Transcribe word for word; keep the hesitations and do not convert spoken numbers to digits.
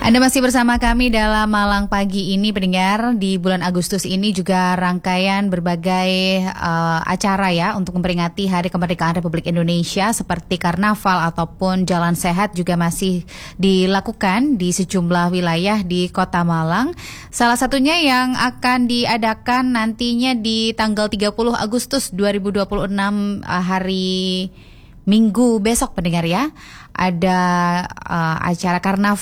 Anda masih bersama kami dalam Malang Pagi ini, pendengar. Di bulan Agustus ini juga rangkaian berbagai uh, acara ya untuk memperingati Hari Kemerdekaan Republik Indonesia seperti karnaval ataupun jalan sehat juga masih dilakukan di sejumlah wilayah di Kota Malang. Salah satunya yang akan diadakan nantinya di tanggal tiga puluh Agustus dua ribu dua puluh enam, uh, hari Minggu besok, pendengar ya. Ada uh, acara karnaval